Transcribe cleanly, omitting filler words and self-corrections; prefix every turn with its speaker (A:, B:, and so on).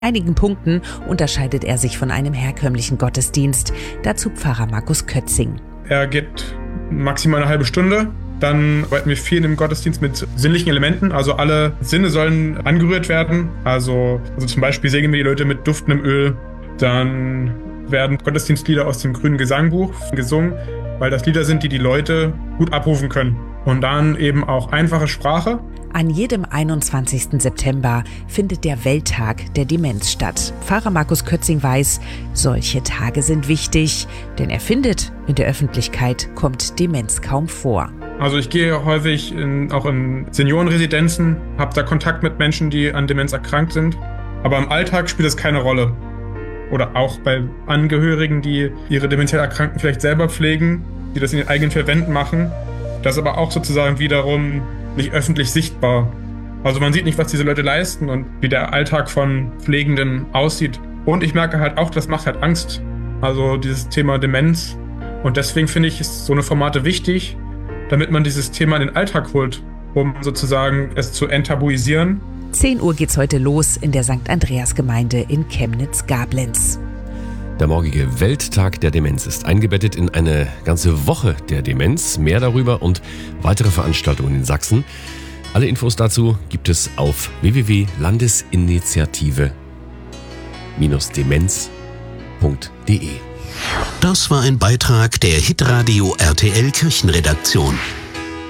A: In einigen Punkten unterscheidet er sich von einem herkömmlichen Gottesdienst. Dazu Pfarrer Markus Kötzing.
B: Er geht maximal eine halbe Stunde. Dann arbeiten wir viel im Gottesdienst mit sinnlichen Elementen. Also alle Sinne sollen angerührt werden. Also zum Beispiel segnen wir die Leute mit duftendem Öl. Dann werden Gottesdienstlieder aus dem Grünen Gesangbuch gesungen, weil das Lieder sind, die Leute gut abrufen können. Und dann eben auch einfache Sprache.
A: An jedem 21. September findet der Welttag der Demenz statt. Pfarrer Markus Kötzing weiß, solche Tage sind wichtig, denn er findet, in der Öffentlichkeit kommt Demenz kaum vor.
B: Also ich gehe häufig auch in Seniorenresidenzen, habe da Kontakt mit Menschen, die an Demenz erkrankt sind. Aber im Alltag spielt es keine Rolle. Oder auch bei Angehörigen, die ihre demenziell Erkrankten vielleicht selber pflegen, die das in den eigenen vier Wänden machen. Das ist aber auch sozusagen wiederum nicht öffentlich sichtbar. Also man sieht nicht, was diese Leute leisten und wie der Alltag von Pflegenden aussieht. Und ich merke halt auch, das macht halt Angst. Also dieses Thema Demenz. Und deswegen finde ich so eine Formate wichtig, damit man dieses Thema in den Alltag holt, um sozusagen es zu enttabuisieren.
A: 10 Uhr geht's heute los in der St. Andreas Gemeinde in Chemnitz-Gablenz.
C: Der morgige Welttag der Demenz ist eingebettet in eine ganze Woche der Demenz. Mehr darüber und weitere Veranstaltungen in Sachsen. Alle Infos dazu gibt es auf www.landesinitiative-demenz.de.
D: Das war ein Beitrag der Hitradio RTL Kirchenredaktion.